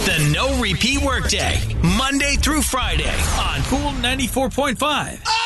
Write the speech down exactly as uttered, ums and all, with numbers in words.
The No Repeat Workday, Monday through Friday on Cool ninety-four point five.